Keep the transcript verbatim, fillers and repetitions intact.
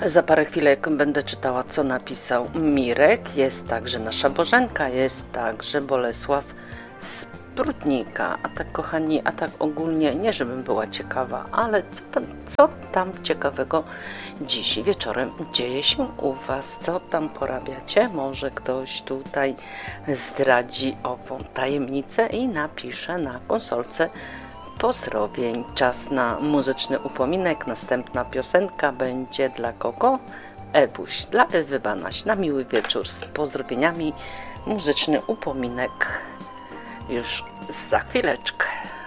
Za parę chwilek będę czytała, co napisał Mirek. Jest także nasza Bożenka, jest także Bolesław z Prudnika. A tak, kochani, a tak ogólnie, nie żebym była ciekawa, ale co, co tam ciekawego dziś wieczorem dzieje się u Was? Co tam porabiacie? Może ktoś tutaj zdradzi ową tajemnicę i napisze na konsolce pozdrowień. Czas na muzyczny upominek. Następna piosenka będzie dla kogo? Ewuś, dla Ewy Banaś. Na miły wieczór z pozdrowieniami. Muzyczny upominek już za chwileczkę.